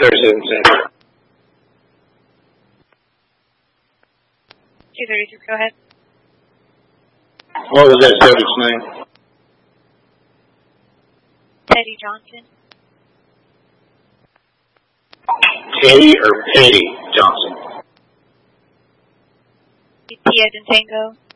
237. 233, go ahead. What was that subject's name? Teddy Johnson. Teddy or Petty Johnson? T as in Tango.